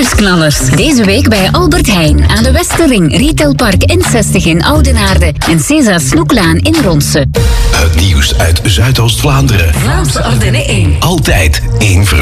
Nieuwsknallers. Deze week bij Albert Heijn aan de Westerring, Retailpark N60 in Oudenaarde en César Snoeklaan in Ronse. Het nieuws uit Zuidoost-Vlaanderen. Vlaamse Ardennen 1. Altijd één